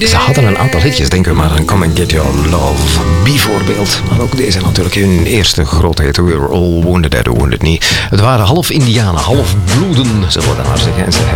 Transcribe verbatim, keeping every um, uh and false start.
Ze hadden een aantal hitjes, denk ik maar aan Come and Get Your Love bijvoorbeeld. Maar ook deze natuurlijk hun eerste grote hit. We were all wounded at the wounded knee. Het waren half Indianen, half bloeden, zullen we dan maar zeggen. En ze